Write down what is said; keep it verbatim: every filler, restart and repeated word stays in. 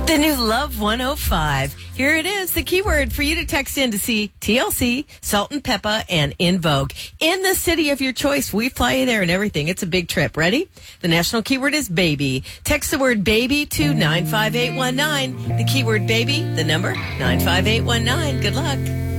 The new Love one oh five. Here it is, the keyword for you to text in to see T L C, Salt and Peppa, and In Vogue. In the city of your choice, we fly you there and everything. It's a big trip. Ready? The national keyword is baby. Text the word baby to nine five eight one nine. The keyword baby, the number nine five eight one nine. Good luck.